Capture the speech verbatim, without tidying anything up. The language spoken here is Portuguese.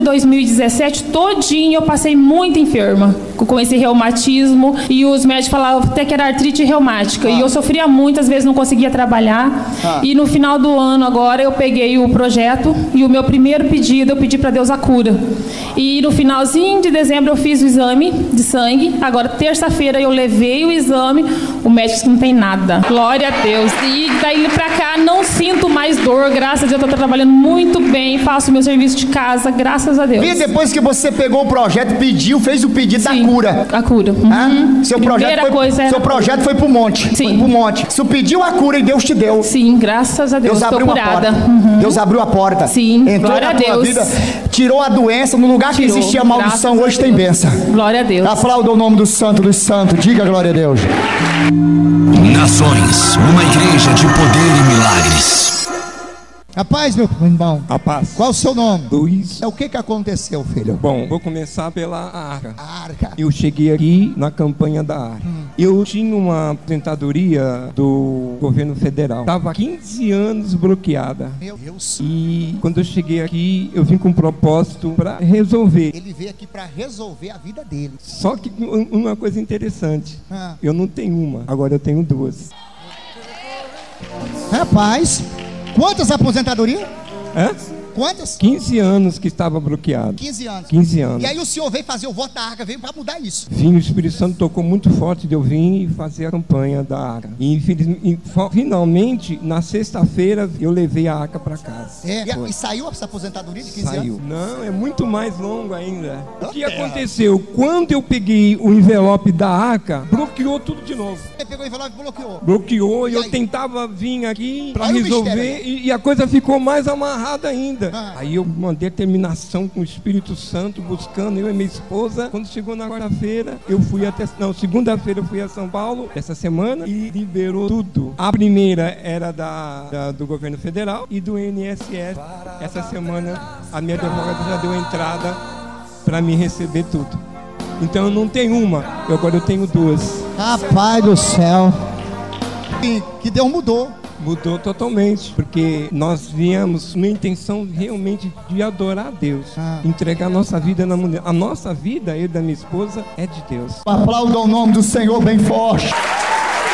dois mil e dezessete todinho eu passei muito enferma com esse reumatismo e os médicos falavam até que era artrite reumática. Ah. E eu sofria muito, às vezes não conseguia trabalhar. Ah. E no final do ano agora eu peguei o projeto e o meu primeiro pedido eu pedi para Deus a cura. E no finalzinho de dezembro eu fiz o exame de sangue. Agora terça-feira eu levei o exame, o médico disse que não tem nada. Glória a Deus. E daí pra cá não sinto mais dor, graças a Deus eu estou trabalhando muito bem, faço meu serviço de casa, graças a Deus. E depois que você pegou o projeto, pediu, fez o pedido Sim, da cura. A cura. Uhum. Ah, seu projeto, foi, coisa seu projeto foi pro monte. Sim. Foi pro monte. Você pediu a cura e Deus te deu. Sim, graças a Deus. Deus abriu curada. uma porta. Uhum. Deus abriu a porta. Sim, entrou glória na a tua Deus. vida, tirou a doença. No lugar Tirou, que existia maldição, hoje tem bênção. Glória a Deus. Aplauda o nome do Santo dos Santos. Diga glória a Deus. Nações, uma igreja de poder e milagres. A paz, meu irmão. A paz. Qual o seu nome? Luiz. É o que que aconteceu, filho? Bom, vou começar pela arca. A arca. Eu cheguei aqui na campanha da arca. Hum. Eu tinha uma aposentadoria do governo federal. Estava quinze anos bloqueada. Meu Deus. E quando eu cheguei aqui, eu vim com um propósito para resolver. Ele veio aqui para resolver a vida dele. Só que uma coisa interessante. Ah. Eu não tenho uma, agora eu tenho duas. Rapaz, quantas aposentadorias? Hã? Quantas? quinze anos que estava bloqueado. quinze anos. quinze anos. E aí o senhor veio fazer o voto da arca, veio para mudar isso. Vim, o Espírito Santo tocou muito forte de eu vir e fazer a campanha da arca. E, e finalmente, na sexta-feira, eu levei a arca para casa. É, e, e saiu essa aposentadoria de quinze saiu. anos? Não, é muito mais longo ainda. O que aconteceu? Quando eu peguei o envelope da arca, bloqueou tudo de novo. Você pegou o envelope e bloqueou? Bloqueou e, e eu aí? tentava vir aqui para Olha resolver e, e a coisa ficou mais amarrada ainda. Ah. Aí eu mandei a terminação com o Espírito Santo, buscando eu e minha esposa. Quando chegou na quarta-feira, eu fui até... Não, segunda-feira eu fui a São Paulo, essa semana, e liberou tudo. A primeira era da, da, do governo federal e do I N S S. Essa semana, a minha advogada já deu entrada para me receber tudo. Então eu não tenho uma, eu agora eu tenho duas. Rapaz do céu. Que Deus mudou. Mudou totalmente, porque nós viemos uma intenção realmente de adorar a Deus, ah. entregar a nossa vida na mulher. A nossa vida, eu e da minha esposa, é de Deus. Aplauda o nome do Senhor bem forte.